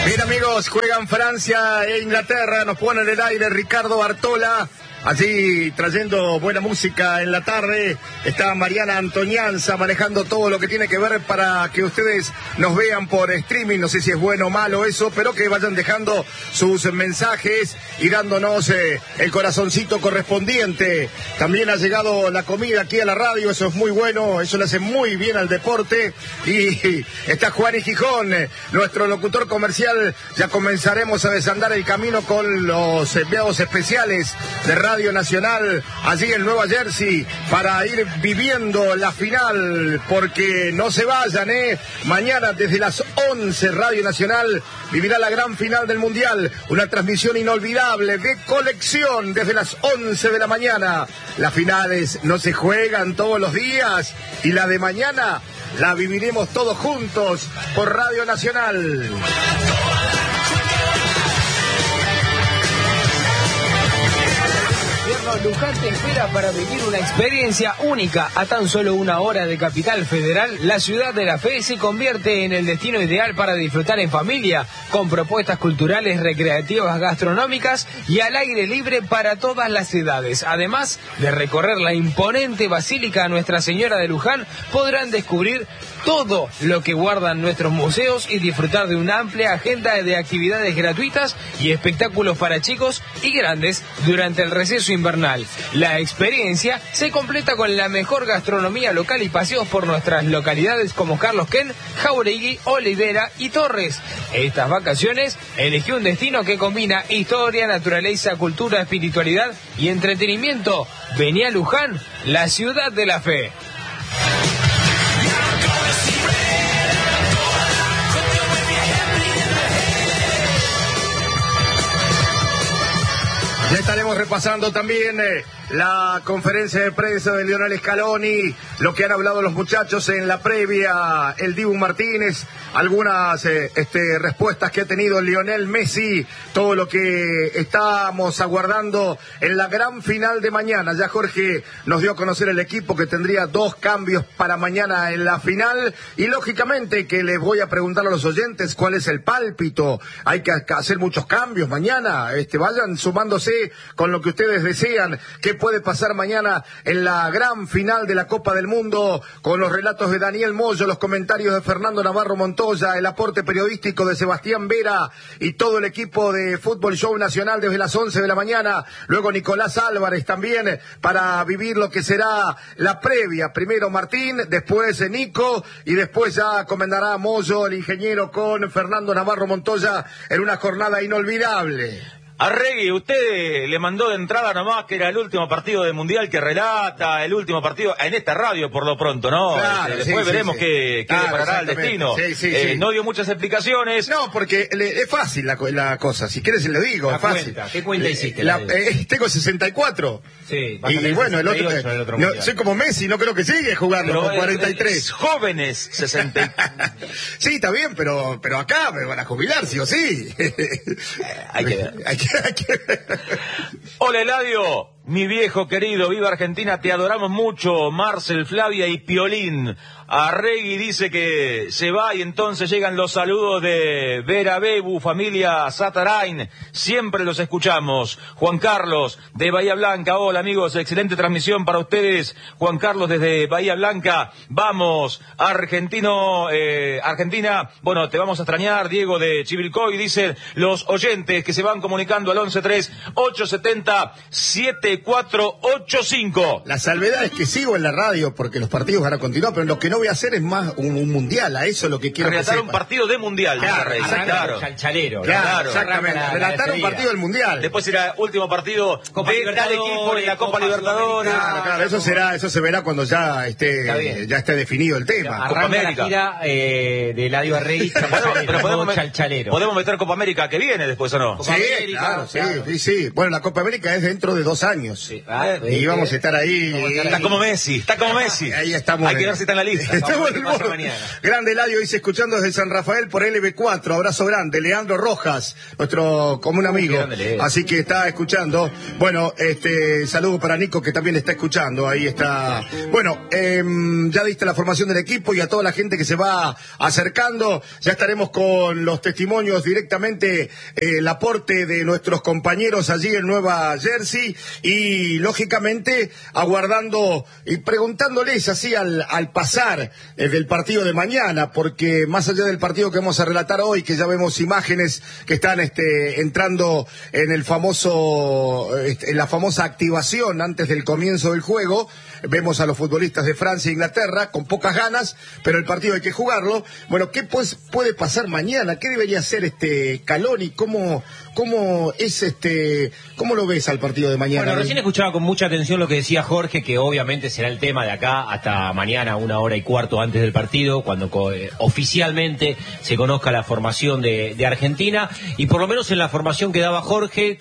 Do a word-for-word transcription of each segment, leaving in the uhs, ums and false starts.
Bien, amigos, juegan Francia e Inglaterra, nos ponen el aire Ricardo Bartola, así trayendo buena música en la tarde. Está Mariana Antonianza manejando todo lo que tiene que ver para que ustedes nos vean por streaming. No sé si es bueno o malo eso, pero que vayan dejando sus mensajes y dándonos eh, el corazoncito correspondiente. También ha llegado la comida aquí a la radio, eso es muy bueno, eso le hace muy bien al deporte. Y está Juan y Gijón, nuestro locutor comercial. Ya comenzaremos a desandar el camino con los enviados especiales de Radio Nacional allí en Nueva Jersey para ir viviendo la final, porque no se vayan, ¿eh? Mañana desde las once Radio Nacional vivirá la gran final del Mundial, una transmisión inolvidable de colección desde las once de la mañana. Las finales no se juegan todos los días y la de mañana la viviremos todos juntos por Radio Nacional. Luján te espera para vivir una experiencia única. A tan solo una hora de Capital Federal, la ciudad de la fe se convierte en el destino ideal para disfrutar en familia, con propuestas culturales, recreativas, gastronómicas y al aire libre para todas las edades. Además de recorrer la imponente Basílica Nuestra Señora de Luján, podrán descubrir todo lo que guardan nuestros museos y disfrutar de una amplia agenda de actividades gratuitas y espectáculos para chicos y grandes durante el receso invernal. La experiencia se completa con la mejor gastronomía local y paseos por nuestras localidades como Carlos Ken, Jauregui, Olivera y Torres. Estas vacaciones elegí un destino que combina historia, naturaleza, cultura, espiritualidad y entretenimiento. Vení a Luján, la ciudad de la fe. Ya estaremos repasando también eh, la conferencia de prensa de Lionel Scaloni, lo que han hablado los muchachos en la previa, el Dibu Martínez, algunas eh, este, respuestas que ha tenido Lionel Messi, todo lo que estamos aguardando en la gran final de mañana. Ya Jorge nos dio a conocer el equipo que tendría dos cambios para mañana en la final y lógicamente que les voy a preguntar a los oyentes cuál es el pálpito. Hay que hacer muchos cambios mañana, este, vayan sumándose con lo que ustedes desean. ¿Qué puede pasar mañana en la gran final de la Copa del Mundo? Con los relatos de Daniel Moyo, los comentarios de Fernando Navarro Montoya, el aporte periodístico de Sebastián Vera y todo el equipo de Fútbol Show Nacional desde las once de la mañana. Luego Nicolás Álvarez también para vivir lo que será la previa. Primero Martín, después Nico y después ya comentará Moyo, el ingeniero, con Fernando Navarro Montoya en una jornada inolvidable. Arregui, usted le mandó de entrada nomás que era el último partido del Mundial que relata, el último partido en esta radio por lo pronto, ¿no? Claro, este, después sí, veremos sí, qué, sí. qué Claro, deparará el destino. Sí, sí, eh, sí. No dio muchas explicaciones. No, porque le, es fácil la, la cosa, si quieres le digo, La es fácil. cuenta. ¿Qué cuenta hiciste? La, eh, tengo sesenta y cuatro. Sí, vas a Y tener bueno, el otro, sesenta y ocho en el otro no, mundial. soy como Messi, no creo que llegue jugando Pero, con cuarenta y tres. eh, jóvenes, sesenta. Sí, está bien, pero pero acá me van a jubilar, sí o sí. Hay que ver. hay que, hay que ver. Hola Eladio, mi viejo querido, viva Argentina, te adoramos mucho, Marcel, Flavia y Piolín. Arregui dice que se va y entonces llegan los saludos de Vera Bebu, familia Satarain, siempre los escuchamos. Juan Carlos de Bahía Blanca, hola amigos, excelente transmisión para ustedes. Juan Carlos desde Bahía Blanca, vamos, argentino, eh, Argentina, bueno, te vamos a extrañar. Diego de Chivilcoy, dicen los oyentes que se van comunicando al once tres ocho setenta siete cuatro ocho cinco. La salvedad es que sigo en la radio porque los partidos van a continuar, pero lo que no voy a hacer es más un, un mundial, a eso es lo que quiero Relatar que un sepan. partido de mundial, Claro, dice Rey. Claro, chalchalero. Claro, Claro. exactamente, La- la relatar un despedida. partido del mundial. Después será último partido Copa de tal Libertadores, equipo en la Copa, Copa Libertadores. Claro, claro, eso será, eso se verá cuando ya Está esté, bien. ya esté definido el tema. Copa Arranca la América. gira eh, de Eladio Arregui, Bueno, pero podemos, met- chalchalero. podemos meter Copa América que viene después, ¿o no? Copa Sí, América, claro, sí, claro. sí, sí. Bueno, la Copa América es dentro de dos años. años. Sí. Ah, y eh, vamos a estar ahí. Eh, está como Messi, está como Messi. Ahí estamos. Hay que ver si está en la lista. Estamos en el mañana. Grande Eladio dice, escuchando desde San Rafael por L B cuatro. Abrazo grande. Leandro Rojas, nuestro común amigo. Así que está escuchando. Bueno, este saludo para Nico, que también está escuchando. Ahí está. Bueno, eh, ya diste la formación del equipo y a toda la gente que se va acercando. Ya estaremos con los testimonios directamente, eh, el aporte de nuestros compañeros allí en Nueva Jersey y lógicamente aguardando y preguntándoles así al, al pasar eh, del partido de mañana, porque más allá del partido que vamos a relatar hoy, que ya vemos imágenes que están este, entrando en el famoso, este, en la famosa activación antes del comienzo del juego, vemos a los futbolistas de Francia e Inglaterra con pocas ganas, pero el partido hay que jugarlo. Bueno, ¿qué pues puede pasar mañana? ¿Qué debería hacer este Scaloni? ¿Cómo, cómo es este, cómo lo ves al partido de mañana? Bueno, recién escuchaba con mucha atención lo que decía Jorge, que obviamente será el tema de acá hasta mañana, una hora y cuarto antes del partido, cuando eh, oficialmente se conozca la formación de, de Argentina, y por lo menos en la formación que daba Jorge,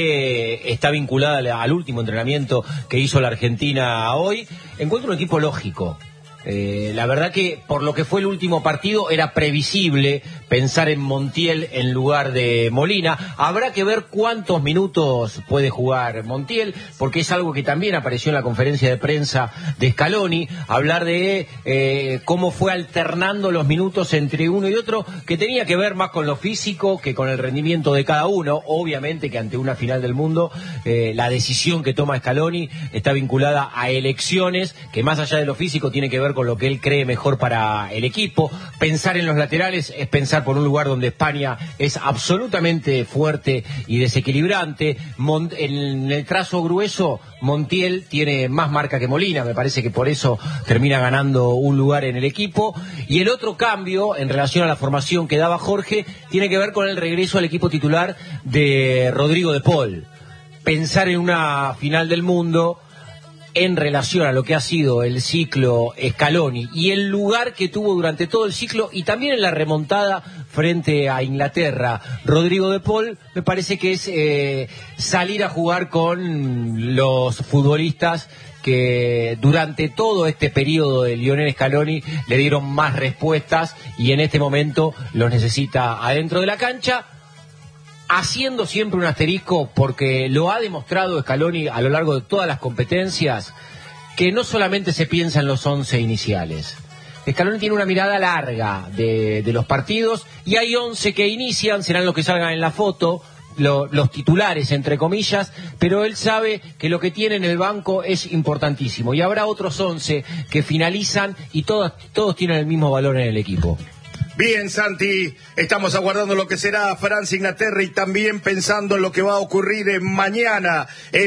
que está vinculada al último entrenamiento que hizo la Argentina hoy, encuentro un equipo lógico. Eh, la verdad que por lo que fue el último partido era previsible pensar en Montiel en lugar de Molina. Habrá que ver cuántos minutos puede jugar Montiel, porque es algo que también apareció en la conferencia de prensa de Scaloni, hablar de eh, cómo fue alternando los minutos entre uno y otro, que tenía que ver más con lo físico que con el rendimiento de cada uno. Obviamente que ante una final del mundo eh, la decisión que toma Scaloni está vinculada a elecciones que más allá de lo físico tiene que ver con lo que él cree mejor para el equipo. Pensar en los laterales es pensar por un lugar donde España es absolutamente fuerte y desequilibrante. Mont- en el trazo grueso, Montiel tiene más marca que Molina, me parece que por eso termina ganando un lugar en el equipo. Y el otro cambio, en relación a la formación que daba Jorge, tiene que ver con el regreso al equipo titular de Rodrigo de Paul. Pensar en una final del mundo en relación a lo que ha sido el ciclo Scaloni y el lugar que tuvo durante todo el ciclo y también en la remontada frente a Inglaterra, Rodrigo de Paul, me parece que es eh, salir a jugar con los futbolistas que durante todo este periodo de Lionel Scaloni le dieron más respuestas y en este momento los necesita adentro de la cancha, haciendo siempre un asterisco porque lo ha demostrado Scaloni a lo largo de todas las competencias, que no solamente se piensa en los once iniciales. Scaloni tiene una mirada larga de, de los partidos y hay once que inician, serán los que salgan en la foto, lo, los titulares entre comillas, pero él sabe que lo que tiene en el banco es importantísimo y habrá otros once que finalizan y todos, todos tienen el mismo valor en el equipo. Bien, Santi, estamos aguardando lo que será Francia-Inglaterra y también pensando en lo que va a ocurrir mañana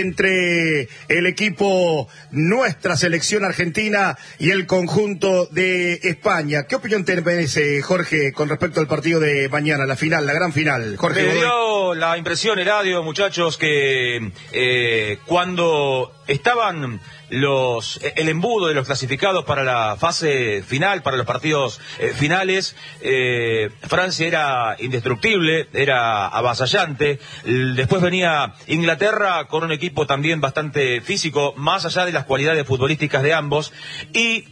entre el equipo, nuestra selección argentina y el conjunto de España. ¿Qué opinión te merece, Jorge, con respecto al partido de mañana, la final, la gran final? Jorge, me dio la impresión, Eladio, muchachos, que eh, cuando estaban los el embudo de los clasificados para la fase final, para los partidos eh, finales, eh, Francia era indestructible, era avasallante. Después venía Inglaterra con un equipo también bastante físico, más allá de las cualidades futbolísticas de ambos, y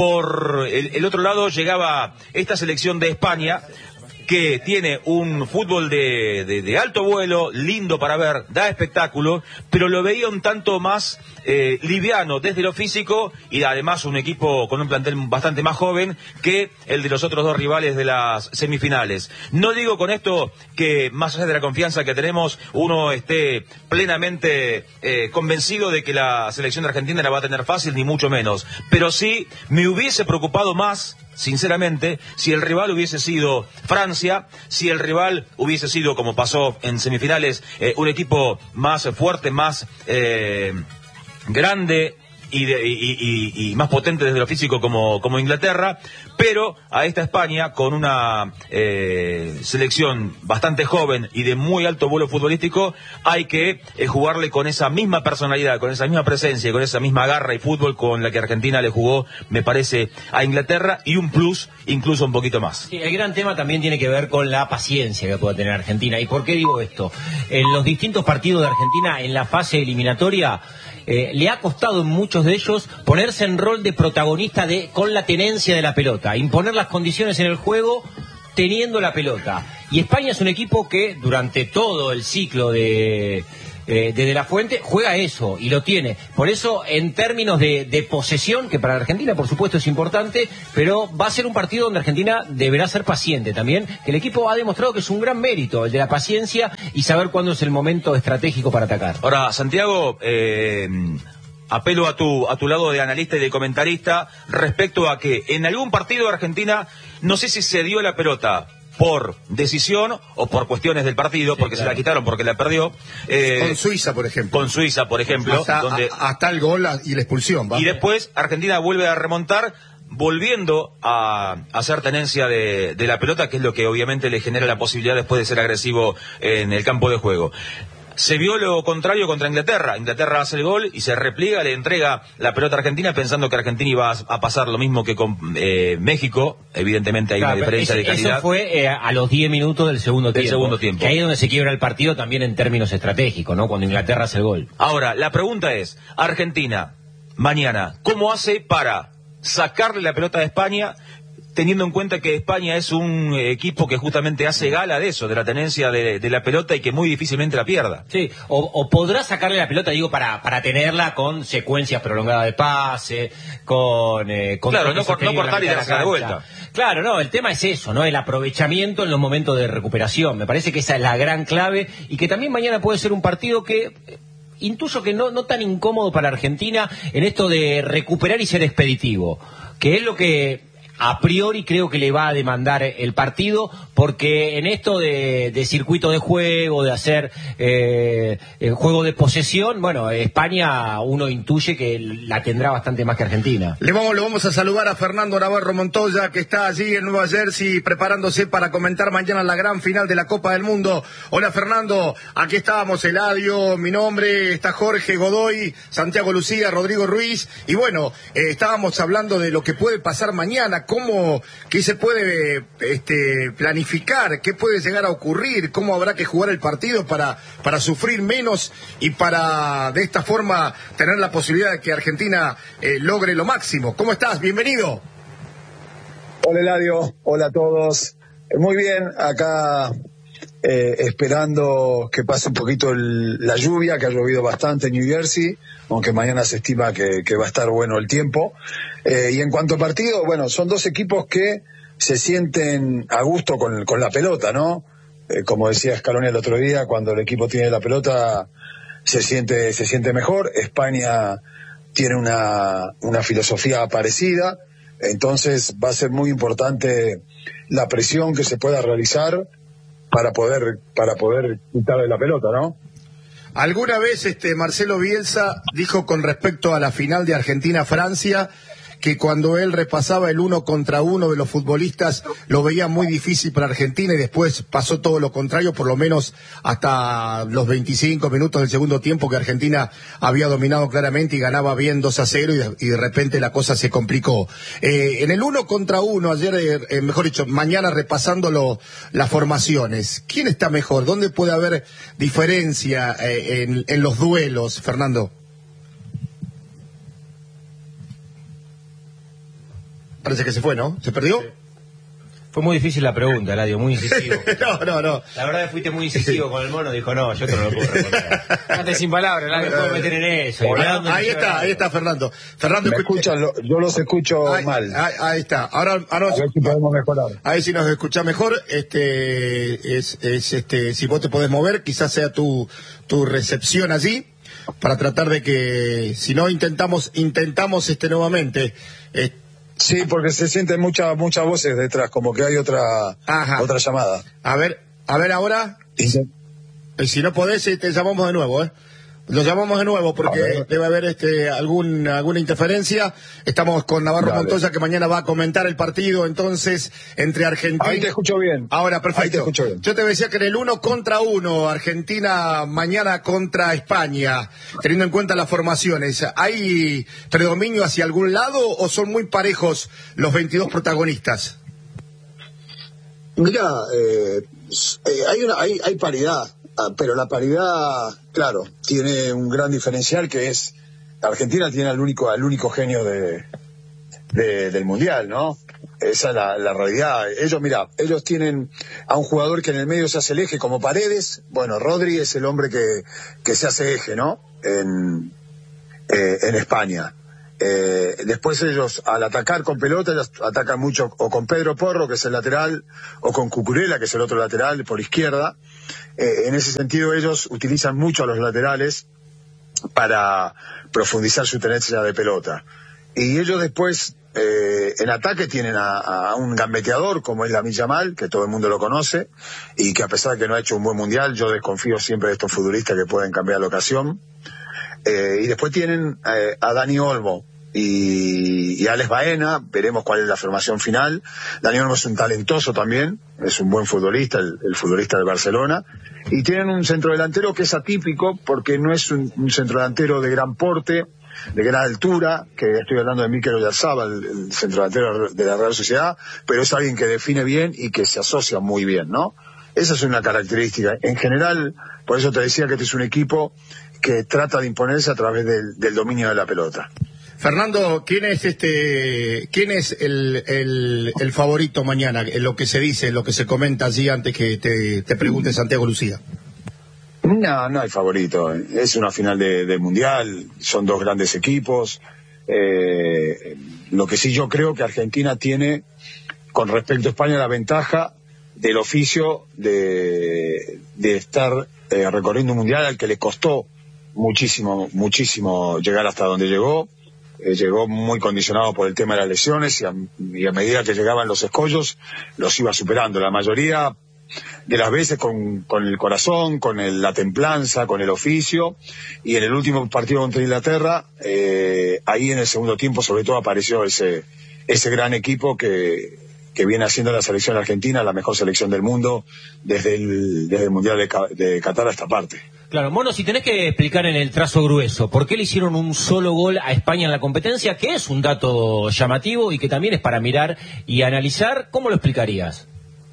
por el, el otro lado llegaba esta selección de España, que tiene un fútbol de, de, de alto vuelo, lindo para ver, da espectáculo, pero lo veía un tanto más eh, liviano desde lo físico y además un equipo con un plantel bastante más joven que el de los otros dos rivales de las semifinales. No digo con esto que más allá de la confianza que tenemos, uno esté plenamente eh, convencido de que la selección de Argentina la va a tener fácil, ni mucho menos, pero sí me hubiese preocupado más, sinceramente, si el rival hubiese sido Francia, si el rival hubiese sido, como pasó en semifinales, eh, un equipo más fuerte, más eh, grande y, de, y, y, y más potente desde lo físico como, como Inglaterra, pero a esta España, con una eh, selección bastante joven y de muy alto vuelo futbolístico, hay que eh, jugarle con esa misma personalidad, con esa misma presencia, con esa misma garra y fútbol con la que Argentina le jugó, me parece, a Inglaterra, y un plus, incluso un poquito más. Sí, el gran tema también tiene que ver con la paciencia que puede tener Argentina. ¿Y por qué digo esto? En los distintos partidos de Argentina, en la fase eliminatoria, Eh, le ha costado en muchos de ellos ponerse en rol de protagonista de con la tenencia de la pelota, imponer las condiciones en el juego teniendo la pelota. Y España es un equipo que durante todo el ciclo de eh, desde la fuente juega eso y lo tiene. Por eso, en términos de, de posesión, que para Argentina por supuesto es importante, pero va a ser un partido donde Argentina deberá ser paciente también, que el equipo ha demostrado que es un gran mérito el de la paciencia y saber cuándo es el momento estratégico para atacar. Ahora, Santiago, eh, apelo a tu, a tu lado de analista y de comentarista respecto a que en algún partido de Argentina, no sé si se dio la pelota por decisión o por cuestiones del partido, sí, porque claro, se la quitaron porque la perdió. Eh, con Suiza, por ejemplo. Con Suiza, por ejemplo. Hasta, donde, a, hasta el gol y la expulsión. ¿va? Y después Argentina vuelve a remontar, volviendo a hacer tenencia de, de la pelota, que es lo que obviamente le genera la posibilidad después de ser agresivo en el campo de juego. Se vio lo contrario contra Inglaterra. Inglaterra hace el gol y se repliega, le entrega la pelota a Argentina pensando que Argentina iba a, a pasar lo mismo que con eh, México. Evidentemente hay claro, una diferencia ese, de calidad. Eso fue eh, a los diez minutos del segundo del tiempo. segundo tiempo. Que ahí es donde se quiebra el partido también en términos estratégicos, ¿no? Cuando Inglaterra hace el gol. Ahora, la pregunta es, Argentina, mañana, ¿cómo hace para sacarle la pelota de España, teniendo en cuenta que España es un equipo que justamente hace gala de eso, de la tenencia de, de la pelota y que muy difícilmente la pierda? Sí, o, o podrá sacarle la pelota, digo, para para tenerla con secuencias prolongadas de pase, con... Eh, con claro, no, no cortar y darse de vuelta. Claro, no, el tema es eso, ¿no? El aprovechamiento en los momentos de recuperación. Me parece que esa es la gran clave y que también mañana puede ser un partido que... intuyo que no, no tan incómodo para Argentina en esto de recuperar y ser expeditivo, que es lo que a priori creo que le va a demandar el partido, porque en esto de, de circuito de juego, de hacer eh, el juego de posesión, bueno, España uno intuye que la tendrá bastante más que Argentina. Le vamos, le vamos a saludar a Fernando Navarro Montoya, que está allí en Nueva Jersey preparándose para comentar mañana la gran final de la Copa del Mundo. Hola Fernando, aquí estábamos, Eladio, mi nombre, está Jorge Godoy, Santiago Lucía, Rodrigo Ruiz, y bueno, eh, estábamos hablando de lo que puede pasar mañana. ¿Cómo, qué se puede este, planificar? ¿Qué puede llegar a ocurrir? ¿Cómo habrá que jugar el partido para, para sufrir menos y para de esta forma tener la posibilidad de que Argentina eh, logre lo máximo? ¿Cómo estás? Bienvenido. Hola Eladio, hola a todos. Muy bien, acá eh, esperando que pase un poquito el, la lluvia, que ha llovido bastante en New Jersey, aunque mañana se estima que, que va a estar bueno el tiempo. Eh, y en cuanto a partido, bueno, son dos equipos que se sienten a gusto con, con la pelota, ¿no? Eh, como decía Scaloni el otro día, cuando el equipo tiene la pelota se siente se siente mejor. España tiene una, una filosofía parecida, entonces va a ser muy importante la presión que se pueda realizar para poder para poder quitarle la pelota, ¿no? Alguna vez este Marcelo Bielsa dijo con respecto a la final de Argentina-Francia que cuando él repasaba el uno contra uno de los futbolistas lo veía muy difícil para Argentina y después pasó todo lo contrario, por lo menos hasta los veinticinco minutos del segundo tiempo, que Argentina había dominado claramente y ganaba bien dos a cero y de, y de repente la cosa se complicó. Eh, en el uno contra uno, ayer, eh, mejor dicho, mañana repasando lo, las formaciones, ¿quién está mejor? ¿Dónde puede haber diferencia eh, en, en los duelos, Fernando? Parece que se fue, ¿no? ¿Se perdió? Sí. Fue muy difícil la pregunta, Eladio, muy incisivo. no, no, no. La verdad que fuiste muy incisivo con el mono, dijo, no, yo te no lo puedo responder. Quédate sin palabras, Eladio. No me puedo meter en eso. Hola, ahí está, ahí está Fernando. Fernando, ¿me escuchan? Yo los escucho ahí, mal. Ahí, ahí está. Ahora, ahora a ver si podemos mejorar. Ahí si nos escucha mejor, este, es, es, este, si vos te podés mover, quizás sea tu, tu recepción allí, para tratar de que, si no intentamos, intentamos este nuevamente, eh, sí, porque se sienten muchas muchas voces detrás, como que hay otra Ajá. otra llamada. A ver, a ver ahora. Sí. Y si no podés, te llamamos de nuevo, ¿eh? Lo llamamos de nuevo porque debe haber este algún alguna interferencia. Estamos con Navarro Dale. Montoya, que mañana va a comentar el partido entonces entre Argentina. Ahí te escucho bien. Ahora, perfecto. Ahí te escucho bien. Yo te decía que en el uno contra uno, Argentina mañana contra España, teniendo en cuenta las formaciones, ¿hay predominio hacia algún lado o son muy parejos los veintidós protagonistas? Mira, eh, eh, hay, una, hay, hay paridad. Pero la paridad, claro, tiene un gran diferencial, que es Argentina tiene al único al único genio de, de del mundial, ¿no? Esa es la, la realidad. Ellos, mira, ellos tienen a un jugador que en el medio se hace el eje, como Paredes. Bueno, Rodri es el hombre que, que se hace eje, ¿no? En, eh, en España. Eh, después ellos, al atacar con pelota, ellos atacan mucho o con Pedro Porro, que es el lateral, o con Cucurella, que es el otro lateral, por izquierda. Eh, en ese sentido ellos utilizan mucho a los laterales para profundizar su tenencia de pelota. Y ellos después, eh, en ataque, tienen a, a un gambeteador como es Lamine Yamal, que todo el mundo lo conoce, y que a pesar de que no ha hecho un buen mundial, yo desconfío siempre de estos futbolistas que pueden cambiar la ocasión. Eh, y después tienen eh, a Dani Olmo y, y Alex Baena. Veremos cuál es la formación final. Dani Olmo es un talentoso también, es un buen futbolista, el, el futbolista de Barcelona. Y tienen un centrodelantero que es atípico, porque no es un, un centrodelantero de gran porte, de gran altura, que estoy hablando de Mikel Oyarzabal, el, el centrodelantero de la Real Sociedad, pero es alguien que define bien y que se asocia muy bien, ¿no? Esa es una característica. En general, por eso te decía que este es un equipo que trata de imponerse a través del, del dominio de la pelota. Fernando, ¿quién es este, quién es el, el, el favorito mañana? En lo que se dice, en lo que se comenta allí, antes que te, te pregunte Santiago Lucía. No, no hay favorito. Es una final de, de mundial, son dos grandes equipos. Eh, lo que sí yo creo que Argentina tiene, con respecto a España, la ventaja del oficio de, de estar eh, recorriendo un mundial al que le costó muchísimo, muchísimo llegar hasta donde llegó. Eh, llegó muy condicionado por el tema de las lesiones y a, y a medida que llegaban los escollos los iba superando. La mayoría de las veces con, con el corazón, con el, la templanza, con el oficio. Y en el último partido contra Inglaterra, eh, ahí en el segundo tiempo sobre todo apareció ese, ese gran equipo que, que viene haciendo la selección argentina la mejor selección del mundo desde el, desde el Mundial de, de Qatar a esta parte. Claro, Mono, si tenés que explicar en el trazo grueso, ¿por qué le hicieron un solo gol a España en la competencia? Que es un dato llamativo y que también es para mirar y analizar. ¿Cómo lo explicarías?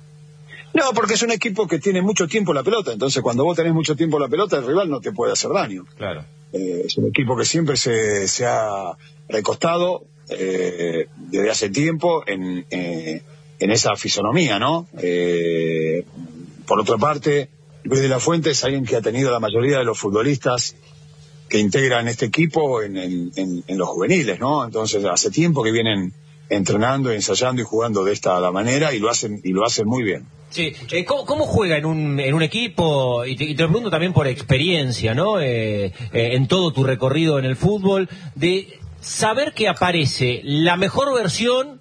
No, porque es un equipo que tiene mucho tiempo la pelota, entonces cuando vos tenés mucho tiempo la pelota, el rival no te puede hacer daño. Claro. Eh, es un equipo que siempre se, se ha recostado eh, desde hace tiempo en, eh, en esa fisonomía, ¿no? Eh, por otra parte, Luis de la Fuente es alguien que ha tenido la mayoría de los futbolistas que integran este equipo en, en, en, en los juveniles, ¿no? Entonces hace tiempo que vienen entrenando, ensayando y jugando de esta la manera y lo hacen y lo hacen muy bien. Sí, eh, ¿cómo, ¿cómo juega en un en un equipo? Y te, y te lo pregunto también por experiencia, ¿no? Eh, eh, en todo tu recorrido en el fútbol, de saber que aparece la mejor versión,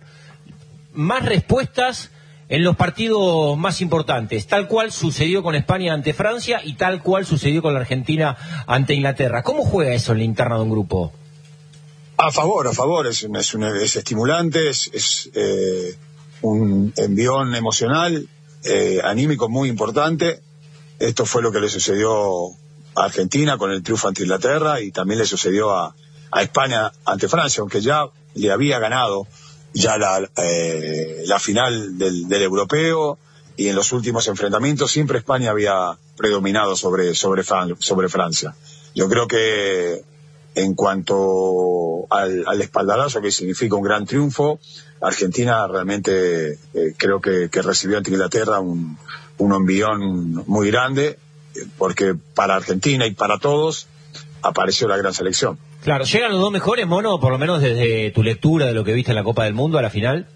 más respuestas en los partidos más importantes, tal cual sucedió con España ante Francia y tal cual sucedió con la Argentina ante Inglaterra. ¿Cómo juega eso en la interna de un grupo? A favor, a favor, es, es, un, es estimulante, es, es eh, un envión emocional, eh, anímico muy importante. Esto fue lo que le sucedió a Argentina con el triunfo ante Inglaterra y también le sucedió a, a España ante Francia, aunque ya le había ganado ya la, eh, la final del, del europeo y en los últimos enfrentamientos siempre España había predominado sobre, sobre, sobre Francia. Yo creo que en cuanto al, al espaldarazo que significa un gran triunfo, Argentina realmente eh, creo que, que recibió ante Inglaterra un, un envión muy grande, porque para Argentina y para todos apareció la gran selección. Claro, ¿llegan los dos mejores, Mono, por lo menos desde tu lectura de lo que viste en la Copa del Mundo a la final?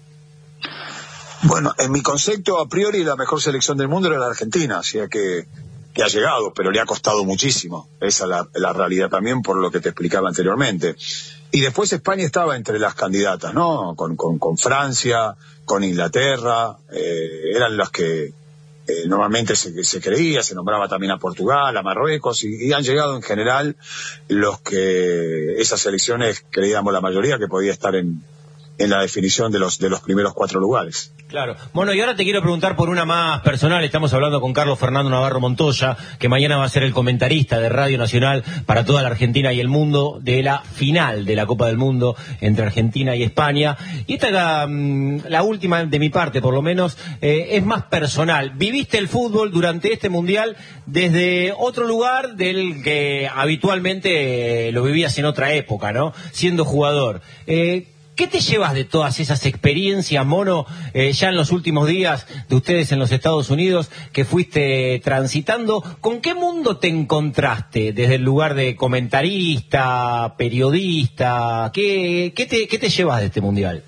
Bueno, en mi concepto, a priori, la mejor selección del mundo era la Argentina, así que, que ha llegado, pero le ha costado muchísimo. Esa es la, la realidad también, por lo que te explicaba anteriormente. Y después España estaba entre las candidatas, ¿no? Con, con, con Francia, con Inglaterra, eh, eran las que eh, normalmente se, se creía, se nombraba también a Portugal, a Marruecos, y, y han llegado en general los que esas selecciones creíamos la mayoría que podía estar en, en la definición de los de los primeros cuatro lugares. Claro. Bueno, y ahora te quiero preguntar por una más personal. Estamos hablando con Carlos Fernando Navarro Montoya, que mañana va a ser el comentarista de Radio Nacional para toda la Argentina y el mundo de la final de la Copa del Mundo entre Argentina y España. Y esta es la, la última de mi parte, por lo menos, eh, es más personal. Viviste el fútbol durante este Mundial desde otro lugar del que habitualmente eh, lo vivías en otra época, ¿no? Siendo jugador. Eh, ¿Qué te llevas de todas esas experiencias, Mono, eh, ya en los últimos días de ustedes en los Estados Unidos, que fuiste transitando? ¿Con qué mundo te encontraste desde el lugar de comentarista, periodista? ¿Qué, qué, te, qué te llevas de este Mundial?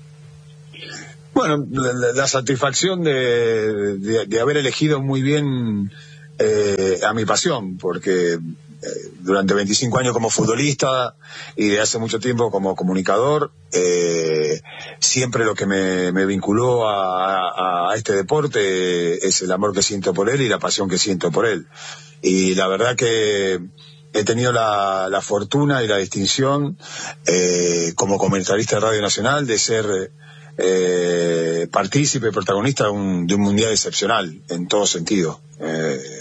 Bueno, la, la, la satisfacción de, de, de haber elegido muy bien eh, a mi pasión, porque durante veinticinco años como futbolista y de hace mucho tiempo como comunicador, eh, siempre lo que me, me vinculó a, a este deporte es el amor que siento por él y la pasión que siento por él. Y la verdad que he tenido la, la fortuna y la distinción eh, como comentarista de Radio Nacional de ser eh, partícipe, protagonista de un, de un mundial excepcional en todo sentido. Eh,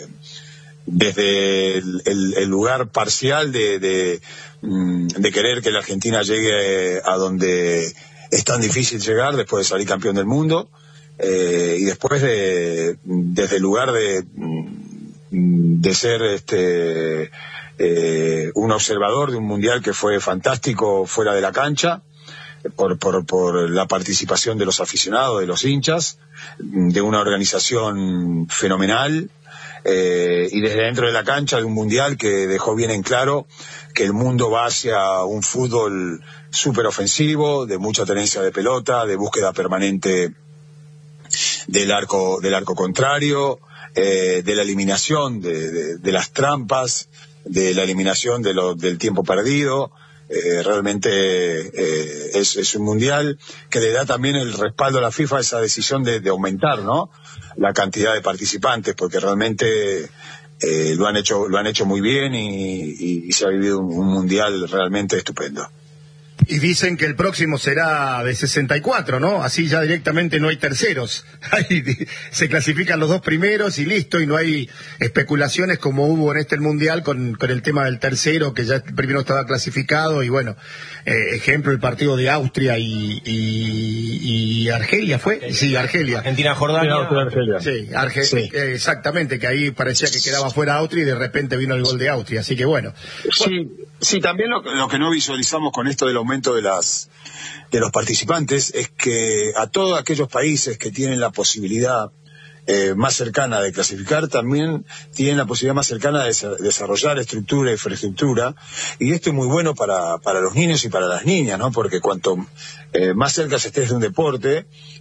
desde el, el, el lugar parcial de, de, de querer que la Argentina llegue a donde es tan difícil llegar después de salir campeón del mundo, eh, y después de desde el lugar de de ser este eh, un observador de un mundial que fue fantástico fuera de la cancha, por, por, por la participación de los aficionados, de los hinchas, de una organización fenomenal, Eh, y desde dentro de la cancha de un mundial que dejó bien en claro que el mundo va hacia un fútbol súper ofensivo, de mucha tenencia de pelota, de búsqueda permanente del arco del arco contrario, eh, de la eliminación de, de, de las trampas, de la eliminación de lo, del tiempo perdido. Eh, realmente eh, es, es un mundial que le da también el respaldo a la FIFA a esa decisión de, de aumentar, ¿no?, la cantidad de participantes, porque realmente eh, lo han hecho lo han hecho muy bien y, y, y se ha vivido un, un mundial realmente estupendo. Y dicen que el próximo será de sesenta y cuatro, ¿no? Así ya directamente no hay terceros. Ahí se clasifican los dos primeros y listo, y no hay especulaciones como hubo en este Mundial con, con el tema del tercero, que ya el primero estaba clasificado. Y bueno, eh, ejemplo, el partido de Austria y, y, y Argelia, ¿fue? Sí, Argelia. Argentina-Jordania. Argelia. Sí, Argelia. Sí. Eh, exactamente, que ahí parecía que quedaba fuera Austria y de repente vino el gol de Austria. Así que bueno. Sí, sí, también lo, lo que no visualizamos con esto del aumento de las de los participantes es que a todos aquellos países que tienen la posibilidad eh, más cercana de clasificar también tienen la posibilidad más cercana de desarrollar estructura, infraestructura, y esto es muy bueno para para los niños y para las niñas, ¿no? Porque cuanto eh, más cerca estés de un deporte,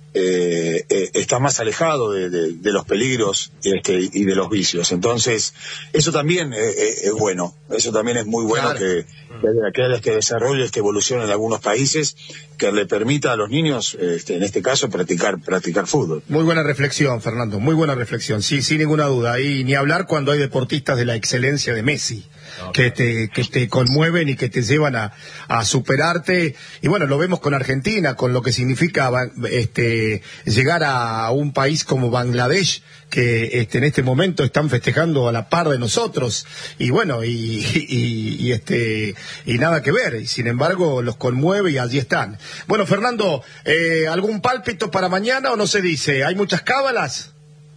eh, eh, estás más alejado de, de, de los peligros este, y de los vicios. Entonces, eso también eh, eh, es bueno, eso también es muy bueno. Claro. que, que, que desarrolle esta evolución en algunos países, que le permita a los niños, este, en este caso, practicar practicar fútbol. Muy buena reflexión, Fernando, muy buena reflexión, sí, sin ninguna duda. Y ni hablar cuando hay deportistas de la excelencia de Messi, que te que te conmueven y que te llevan a, a superarte. Y bueno, lo vemos con Argentina, con lo que significa este llegar a un país como Bangladesh, que este en este momento están festejando a la par de nosotros, y bueno, y, y, y este y nada que ver, y sin embargo los conmueve y allí están. Bueno, Fernando, eh, ¿algún pálpito para mañana o no se dice? ¿Hay muchas cábalas?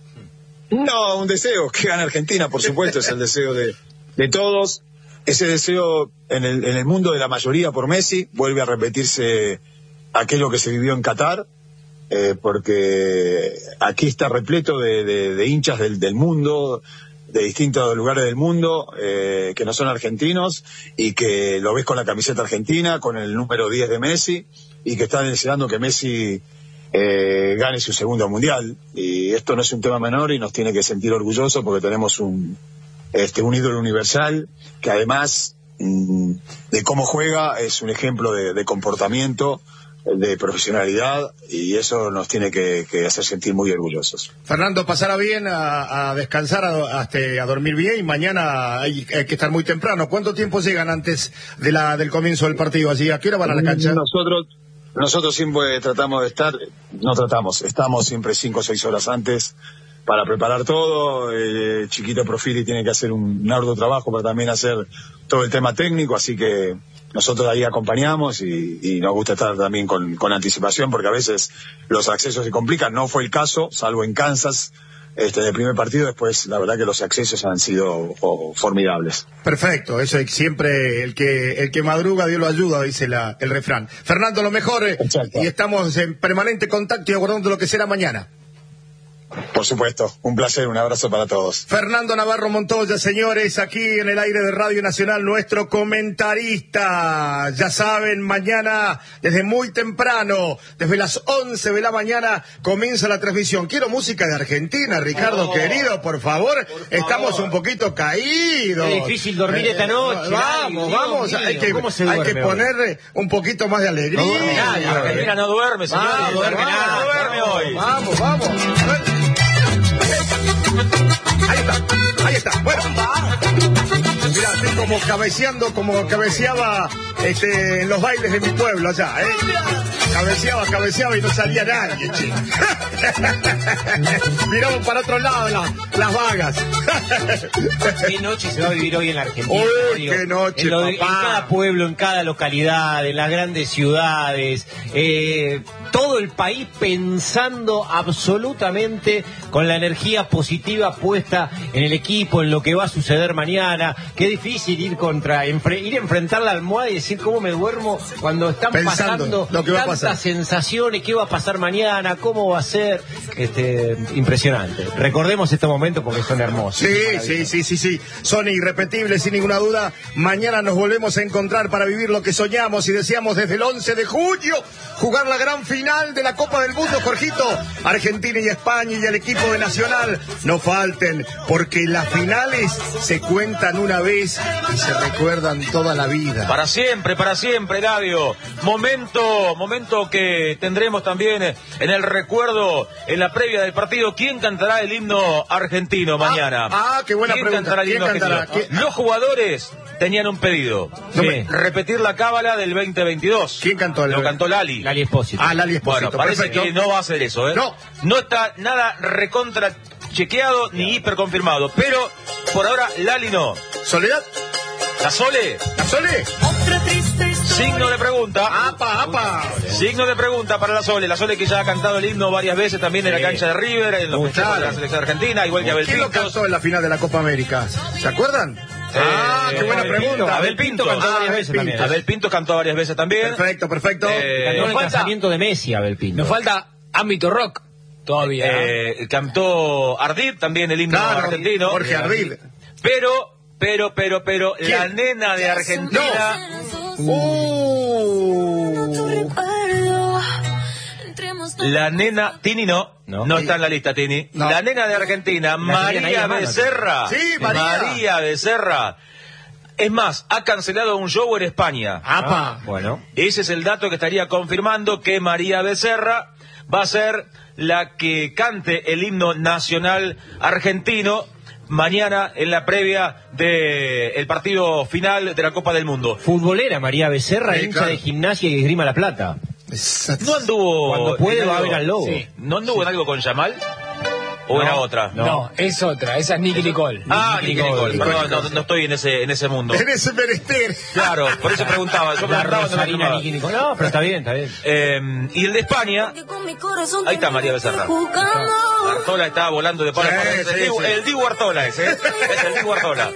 No, un deseo, que gane Argentina, por supuesto, es el deseo de de todos. Ese deseo en el, en el mundo de la mayoría por Messi. Vuelve a repetirse aquello que se vivió en Qatar, eh, porque aquí está repleto de, de, de hinchas del, del mundo, de distintos lugares del mundo, eh, que no son argentinos, y que lo ves con la camiseta argentina, con el número diez de Messi, y que están deseando que Messi eh, gane su segundo mundial. Y esto no es un tema menor y nos tiene que sentir orgullosos, porque tenemos un Este, un ídolo universal que además mmm, de cómo juega es un ejemplo de, de comportamiento de profesionalidad, y eso nos tiene que, que hacer sentir muy orgullosos. Fernando, pasará bien a, a descansar, a, hasta a dormir bien, y mañana hay, hay que estar muy temprano. ¿Cuánto tiempo llegan antes de la del comienzo del partido allí? ¿A qué hora van a la cancha? Nosotros nosotros siempre tratamos de estar, no tratamos, estamos siempre cinco o seis horas antes para preparar todo. El chiquito Profili tiene que hacer un, un arduo trabajo para también hacer todo el tema técnico, así que nosotros ahí acompañamos y, y nos gusta estar también con, con anticipación, porque a veces los accesos se complican. No fue el caso, salvo en Kansas, este, del primer partido. Después, la verdad que los accesos han sido oh, formidables. Perfecto, eso es siempre el que el que madruga, Dios lo ayuda, dice la, el refrán. Fernando, lo mejor, eh, y estamos en permanente contacto y aguardando lo que será mañana. Por supuesto, un placer, un abrazo para todos. Fernando Navarro Montoya, señores, aquí en el aire de Radio Nacional, nuestro comentarista. Ya saben, mañana, desde muy temprano, desde las once de la mañana, comienza la transmisión. Quiero música de Argentina, Ricardo, oh, querido, por favor. por favor. Estamos un poquito caídos. Es difícil dormir esta noche. Eh, vamos, Dios vamos, mío, hay que, hay que poner un poquito más de alegría. No duerme nadie, Argentina no duerme, señores. Vamos, no duerme, vamos, nada, no duerme hoy. Vamos, vamos. Ahí está, ahí está. Bueno, mira, estoy como cabeceando, como cabeceaba este, en los bailes de mi pueblo allá, ¿eh? Cabeceaba, cabeceaba y no salía nadie, chico. Miramos para otro lado la, las vagas. ¿Qué noche se va a vivir hoy en la Argentina? Uy, qué noche, en, lo de, en papá. cada pueblo, en cada localidad, en las grandes ciudades, eh, todo el país pensando absolutamente con la energía positiva puesta en el equipo, en lo que va a suceder mañana. Qué difícil ir contra, enfre, ir a enfrentar la almohada y decir cómo me duermo cuando están pensando pasando lo que va a tantas pasar. sensaciones, qué va a pasar mañana, cómo va a ser. Este, impresionante. Recordemos estos momentos porque son hermosos. Sí, sí, sí, sí, sí. Son irrepetibles, sin ninguna duda. Mañana nos volvemos a encontrar para vivir lo que soñamos y deseamos desde el once de julio, jugar la gran final de la Copa del Mundo, Jorgito. Argentina y España y el equipo de Nacional no falten, porque las finales se cuentan una vez y se recuerdan toda la vida. Para siempre, para siempre, Eladio. Momento, momento que tendremos también en el recuerdo, en la previa del partido. ¿Quién cantará el himno argentino mañana? Ah, ah qué buena ¿Quién pregunta. Cantará el himno ¿Quién cantará? argentino? ¿Quién? Los jugadores tenían un pedido. No Sí. me... Repetir la cábala del veinte veintidós. ¿Quién cantó? El... Lo cantó Lali. Lali Espósito. Ah, Lali Espósito. Bueno, parece perfecto. que no va a hacer eso, ¿eh? No. No está nada recontra chequeado ni hiper confirmado. Pero, por ahora, Lali no. ¿Soledad? ¿La Sole? ¿La Sole? Signo de pregunta. ¡Apa, apa! Signo de pregunta para la Sole. La Sole que ya ha cantado el himno varias veces también en Sí. la cancha de River, en los Muy festejos de claro. la selección argentina, igual que Abel ¿Quién lo Pintos. cantó en la final de la Copa América? ¿Se acuerdan? Eh, ah, qué buena Abel pregunta. Pinto, Abel Pinto cantó Ah, varias Abel veces Pinto. también. Abel Pinto cantó varias veces también. Perfecto, perfecto. Eh, Cantó en el falta- casamiento de Messi, Abel Pinto. Nos falta ámbito rock todavía. Eh, cantó Ardid también el himno Claro, argentino. Jorge Ardid. Pero, pero, pero, pero, ¿Quién? la nena de Argentina. Uh. La nena, Tini no, no, No. está en la lista, Tini. No. La nena de Argentina, tenían ahí María a mano. Becerra. Sí, María. María Becerra. Es más, ha cancelado un show en España. ¡Apa! Ah, bueno. Ese es el dato que estaría confirmando que María Becerra va a ser la que cante el himno nacional argentino mañana en la previa del partido final de la Copa del Mundo. Futbolera María Becerra, Sí, hincha claro. de Gimnasia y Esgrima La Plata. No anduvo... Cuando puede en va a algo- ver al lobo. Sí. ¿No anduvo en algo con Yamal? ¿O No, era otra? no. no, es otra, esa es Nicky Nicole. Ah, Nicky Nicky Nicole. Nicole. Perdón, no, no estoy en ese, en ese mundo. En ese menester. Claro, por eso preguntaba. Yo La preguntaba, no me Rosarina animaba. Nicky Nicole. No, pero está bien, está bien. Eh, y el de España, ahí está María Becerra. Artola está volando de palo Sí, a palo. Es el sí, Dibu- sí. el Dibu Artola ese, ¿eh? Es el Dibu Artola.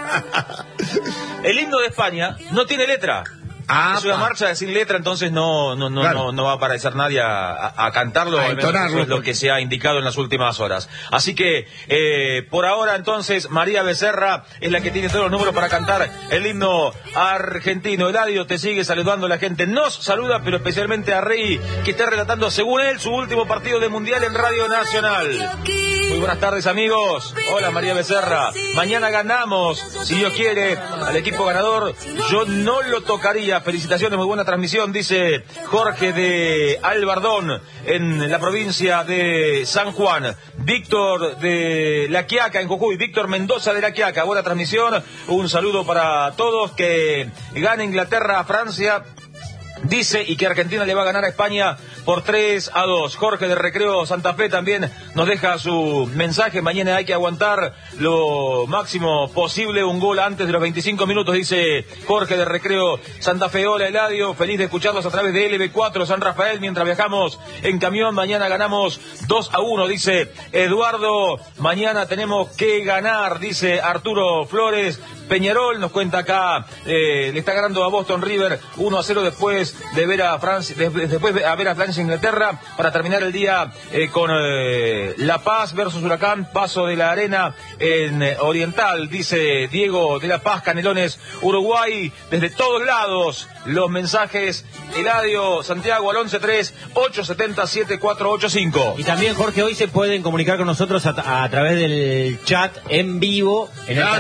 El himno de España no tiene letra. Ah, Es una pa. marcha sin letra, entonces no no no Claro. no, no va a aparecer nadie a, a- a cantarlo, A al menos entonarlo, eso es lo porque- que se ha indicado en las últimas horas. Así que, eh, por ahora entonces, María Becerra es la que tiene todos los números para cantar el himno argentino. Eladio te sigue saludando la gente, nos saluda, pero especialmente a Rey, que está relatando, según él, su último partido de Mundial en Radio Nacional. Muy buenas tardes, amigos. Hola, María Becerra. Mañana ganamos, si Dios quiere, al equipo ganador. Yo no lo tocaría, felicitaciones, muy buena transmisión, dice Jorge de Albardón, en la provincia de San Juan. Víctor de La Quiaca, en Jujuy, Víctor Mendoza de La Quiaca, buena transmisión, un saludo para todos, que gane Inglaterra a Francia, dice, y que Argentina le va a ganar a España por tres a dos. Jorge de Recreo Santa Fe también nos deja su mensaje. Mañana hay que aguantar lo máximo posible, un gol antes de los veinticinco minutos, dice Jorge de Recreo Santa Fe. Hola Eladio, feliz de escucharlos a través de L B cuatro San Rafael mientras viajamos en camión. Mañana ganamos dos a uno, dice Eduardo. Mañana tenemos que ganar, dice Arturo Flores. Peñarol nos cuenta acá, eh, le está ganando a Boston River uno a cero después de ver a Francia, de, después de ver a Francia e Inglaterra, para terminar el día eh, con eh, La Paz versus Huracán, Paso de la Arena en eh, Oriental, dice Diego de La Paz, Canelones, Uruguay, desde todos lados los mensajes. Eladio Santiago al once tres ocho siete cero siete cuatro ocho cinco. Y también, Jorge, hoy se pueden comunicar con nosotros a, a través del chat en vivo en el claro.